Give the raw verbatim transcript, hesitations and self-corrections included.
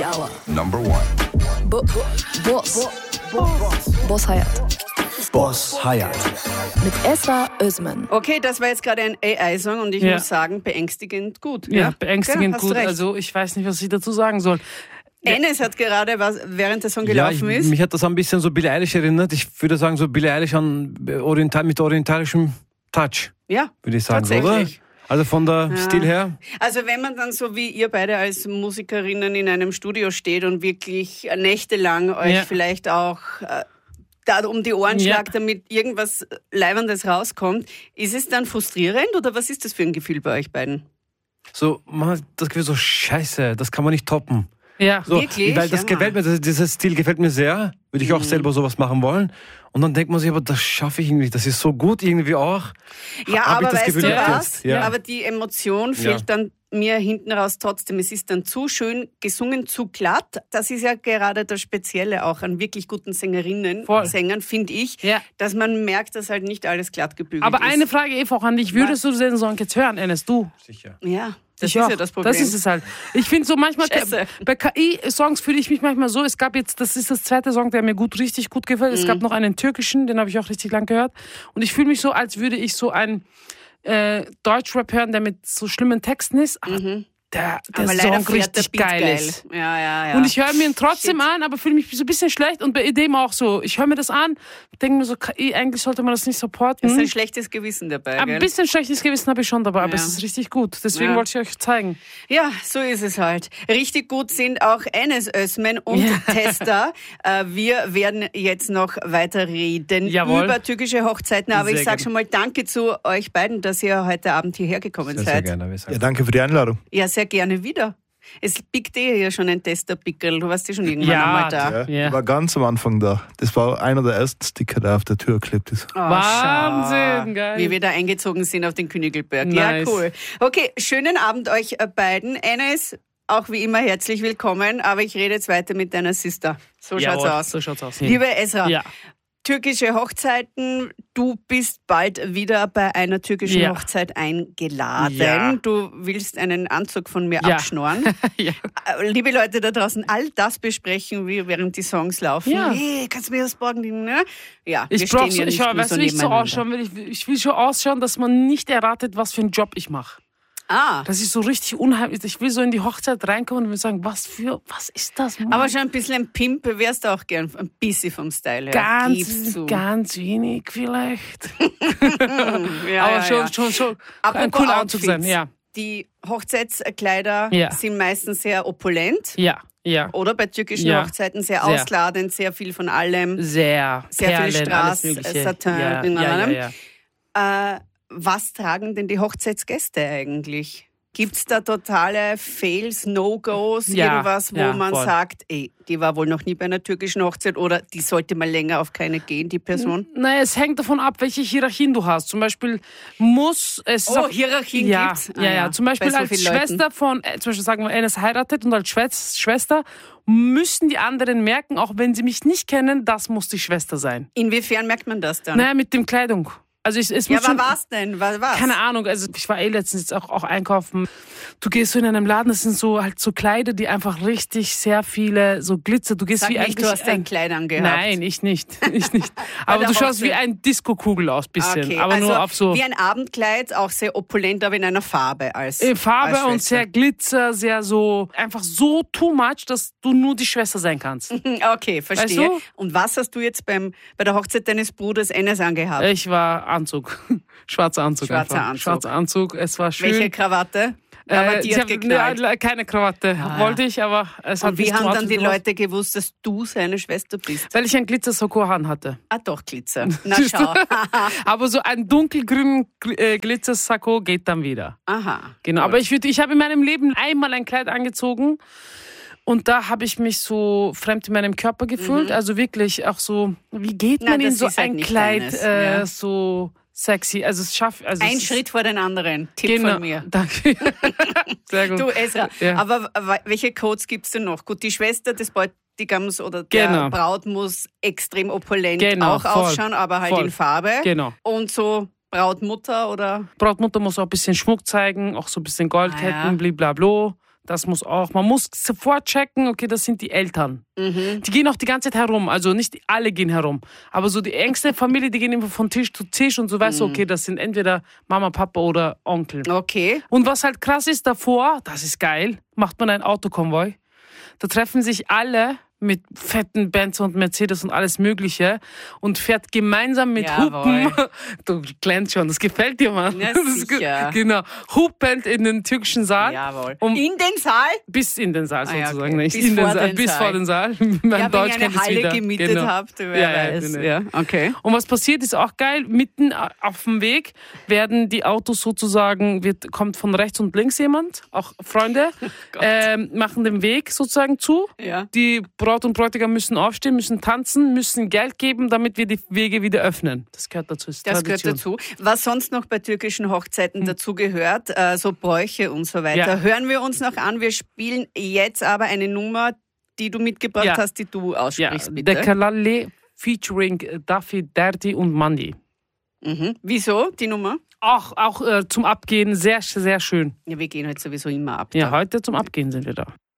Number one. Bo- Boss. Boss. Boss Hayat. Boss Hayat. Mit Esra Özmen. Okay, das war jetzt gerade ein A I-Song und ich Ja. muss sagen, beängstigend gut. Ja, Ja, beängstigend ja, hast du gut. recht. Also ich weiß nicht, was ich dazu sagen soll. Enes hat gerade, was, während der Song Ja, gelaufen ich, ist. mich hat das ein bisschen so Billie Eilish erinnert. Ich würde sagen, so Billie Eilish an Oriental, mit orientalischem Touch, Ja, würde ich sagen, oder? tatsächlich. Also von der Ja. Stil her. Also wenn man dann so wie ihr beide als Musikerinnen in einem Studio steht und wirklich nächtelang euch Ja. vielleicht auch äh, da um die Ohren Ja. schlagt, damit irgendwas Leibendes rauskommt, ist es dann frustrierend oder was ist das für ein Gefühl bei euch beiden? So, man hat das Gefühl so, scheiße, das kann man nicht toppen. Ja. So, Wirklich? Weil das Ja. gefällt mir, das, dieser Stil gefällt mir sehr. Würde ich auch Mhm. selber sowas machen wollen. Und dann denkt man sich, aber das schaffe ich irgendwie nicht. Das ist so gut irgendwie auch. Ja, Hab ich aber das weißt Gefühl du gehabt was? jetzt? Ja. Aber die Emotion fehlt Ja. dann mir hinten raus trotzdem. Es ist dann zu schön gesungen, zu glatt. Das ist ja gerade das Spezielle auch an wirklich guten Sängerinnen, Voll. Sängern, finde ich, Ja. dass man merkt, dass halt nicht alles glatt gebügelt Aber ist. eine Frage, Eva, auch an dich. Würdest du den Song jetzt hören, Enes? Du? Sicher. Ja, das Ich ist auch. ja das Problem. Das ist es halt. Ich finde so manchmal, Scheiße. bei K I-Songs fühle ich mich manchmal so, es gab jetzt, das ist das zweite Song, der mir gut, richtig gut gefällt. Es Mhm. gab noch einen türkischen, den habe ich auch richtig lang gehört. Und ich fühle mich so, als würde ich so einen äh, Deutschrap hören, der mit so schlimmen Texten ist. Aber der, der Mhm. Aber leider Song fährt der richtig Beat geil, geil. ist. Ja, ja, ja. Und ich höre mir ihn trotzdem Shit. an, aber fühle mich so ein bisschen schlecht. Und bei dem auch so. Ich höre mir das an, denke mir so, K I, eigentlich sollte man das nicht supporten. Das ist ein schlechtes Gewissen dabei, Ein gell? bisschen schlechtes Gewissen habe ich schon dabei, aber Ja. es ist richtig gut. Deswegen Ja. wollte ich euch zeigen. Ja, so ist es halt. Richtig gut sind auch Enes Özmen und Ja. Testa. Äh, Wir werden jetzt noch weiter reden Jawohl. über türkische Hochzeiten. Aber Sehr ich sage gerne. schon mal Danke zu euch beiden, dass ihr heute Abend hierher gekommen Sehr, sehr seid. gerne. wir sagen. Ja, danke für die Einladung. Ja, sehr gerne wieder. Es pickt dir ja schon ein Tester-Pickel. Du warst ja schon irgendwann Ja, einmal da. Ja, Ja. Ich war ganz am Anfang da. Das war einer der ersten Sticker, der auf der Tür geklebt ist. Oh, Wahnsinn, schau, geil. Wie wir da eingezogen sind auf den Königelberg. Nice. Ja, cool. Okay, schönen Abend euch äh, beiden. Enes, auch wie immer herzlich willkommen. Aber ich rede jetzt weiter mit deiner Sister. So schaut's Jawohl, aus. So schaut's aus. Liebe Esra, Ja. türkische Hochzeiten. Du bist bald wieder bei einer türkischen Ja. Hochzeit eingeladen. Ja. Du willst einen Anzug von mir Ja. abschnorren. Ja. Äh, Liebe Leute da draußen, all das besprechen wir, während die Songs laufen. Ja. Hey, kannst du mir das borgen? Ne? Ja, wir Ich brauch stehen so, ja ich nicht nur weißt so du, wie ich so nebeneinander. ausschauen will? Ich, ich will so ausschauen, dass man nicht erratet, was für einen Job ich mache. Ah, Das ist so richtig unheimlich. Ich will so in die Hochzeit reinkommen und will sagen, was für, was ist das? Mann? aber schon ein bisschen ein Pimp wärst du auch gern, ein bisschen vom Style her. Gib's ganz, zu. ganz wenig vielleicht. Ja, aber ja, schon, ja. schon, schon Apropos ein cooler Anzug Outfits. sein. Ja, Die Hochzeitskleider Ja. sind meistens sehr opulent. ja, ja. Oder bei türkischen Ja. Hochzeiten sehr, Sehr. ausladend, sehr viel von allem. Sehr. Sehr viel Perlen, Strass, alles Mögliche. Satin, ja, in ja, ja, allem. ja. Äh, was tragen denn die Hochzeitsgäste eigentlich? Gibt's da totale Fails, No-Gos, Ja, irgendwas, wo ja, man voll. sagt, ey, die war wohl noch nie bei einer türkischen Hochzeit oder die sollte mal länger auf keine gehen, die Person? Naja, es hängt davon ab, welche Hierarchien du hast. Zum Beispiel muss es... Oh, Hierarchien ja, gibt's? Ah, ja, ja, ja. Zum Beispiel Bei so als vielen Leuten. Schwester von, äh, zum Beispiel sagen wir, Enes heiratet und als Schwest- Schwester müssen die anderen merken, auch wenn sie mich nicht kennen, das muss die Schwester sein. Inwiefern merkt man das dann? Naja, mit dem Kleidung. Also ich, es ja, muss aber schon, was denn? Was, was? keine Ahnung, also ich war eh letztens jetzt auch, auch einkaufen. Du gehst so in einem Laden, das sind so halt so Kleider, die einfach richtig sehr viele so Glitzer. Du gehst Sag wie nicht, eigentlich du hast dein ein- Kleid angehabt. Nein, ich nicht, ich nicht. Aber der du schaust Hochzeit. wie ein Disco-Kugel aus, bisschen. Okay, aber also nur auf so wie ein Abendkleid, auch sehr opulent, aber in einer Farbe als äh, Farbe als und Schwester. sehr Glitzer, sehr so einfach so too much, dass du nur die Schwester sein kannst. Hm, Okay, verstehe. Weißt du? Und was hast du jetzt beim, bei der Hochzeit deines Bruders Enes angehabt? Ich war Anzug, schwarzer Anzug Schwarzer einfach. Anzug. Schwarzer Anzug. Es war schön. Welche Krawatte? Aber Äh, die ich hat hab- geknallt. ne, keine Krawatte wollte ich, aber es hat Und wie nicht zum haben dann Outfit die gepasst. Leute gewusst, dass du seine Schwester bist? Weil ich ein Glitzer-Sakko hatte. Ah, doch, Glitzer. Na Siehst du? schau. Aber so ein dunkelgrünen Gl- äh, Glitzer-Sakko geht dann wieder. Aha. Genau, aber ich, würd- ich habe in meinem Leben einmal ein Kleid angezogen und da habe ich mich so fremd in meinem Körper gefühlt. Also wirklich auch so, wie geht Na, man in das so ist halt ein nicht Kleid deines, äh, ja. so sexy? Also es schafft... Also Ein es ist- Schritt vor den anderen. Tipp Genau, von mir. danke. Sehr gut. Du, Esra, Ja. aber w- welche Codes gibt es denn noch? Gut, die Schwester des Bräutigams oder der Genau. Braut muss extrem opulent Genau, auch voll, ausschauen, aber halt voll. in Farbe. Genau. Und so Brautmutter oder... Brautmutter muss auch ein bisschen Schmuck zeigen, auch so ein bisschen Goldketten, Ah, ja. blablabla. Das muss auch. Man muss sofort checken, okay, das sind die Eltern. Mhm. Die gehen auch die ganze Zeit herum. Also nicht alle gehen herum. Aber so die engste Familie, die gehen immer von Tisch zu Tisch und so weißt du, okay, das sind entweder Mama, Papa oder Onkel. Okay. Und was halt krass ist davor, das ist geil, macht man einen Autokonvoi. Da treffen sich alle mit fetten Benz und Mercedes und alles Mögliche und fährt gemeinsam mit Jawohl. Hupen. Du glänzt schon, das gefällt dir, Mann. Ja, Das ist sicher. gut. Genau. Hupend in den türkischen Saal. Jawohl. Um, In den Saal? bis in den Saal Ah, ja, sozusagen. okay. Nicht Bis in den vor Saal, den bis Saal. vor den Saal. Mein Ja, Deutsch wenn ihr kennt eine es Halle wieder. gemietet Genau. habt, wer Ja, ja, weiß. genau. Ja, okay. Und was passiert, ist auch geil. Mitten auf dem Weg werden die Autos sozusagen, wird, kommt von rechts und links jemand, auch Freunde, ähm, machen den Weg sozusagen zu. Ja. Die Braut und Bräutigam müssen aufstehen, müssen tanzen, müssen Geld geben, damit wir die Wege wieder öffnen. Das gehört dazu. Das, ist Das gehört Tradition. dazu. Was sonst noch bei türkischen Hochzeiten dazu gehört, äh, so Bräuche und so weiter, Ja. hören wir uns noch an. Wir spielen jetzt aber eine Nummer, die du mitgebracht Ja. hast, die du Ja, aussprichst, bitte. der Kalale featuring Daffy, Dirty und Mandy. Mhm. Wieso die Nummer? Auch, auch äh, zum Abgehen sehr, sehr schön. Ja, wir gehen heute sowieso immer ab. Ja, da. heute zum Abgehen sind wir da.